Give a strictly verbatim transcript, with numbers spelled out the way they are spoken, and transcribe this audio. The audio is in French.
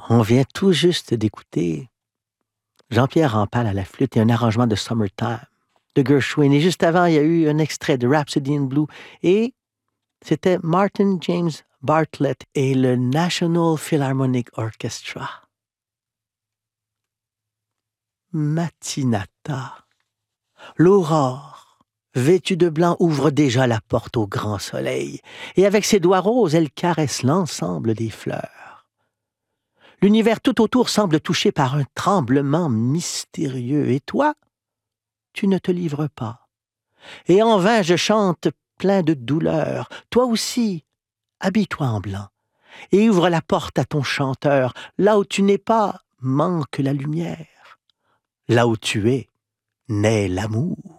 On vient tout juste d'écouter Jean-Pierre Rampal à la flûte et un arrangement de Summertime de Gershwin. Et juste avant, il y a eu un extrait de Rhapsody in Blue. Et c'était Martin James Bartlett et le National Philharmonic Orchestra. Matinata. L'aurore, vêtue de blanc, ouvre déjà la porte au grand soleil. Et avec ses doigts roses, elle caresse l'ensemble des fleurs. L'univers tout autour semble touché par un tremblement mystérieux. Et toi, tu ne te livres pas. Et en vain, je chante plein de douleur. Toi aussi, habille-toi en blanc. Et ouvre la porte à ton chanteur. Là où tu n'es pas, manque la lumière. Là où tu es, naît l'amour.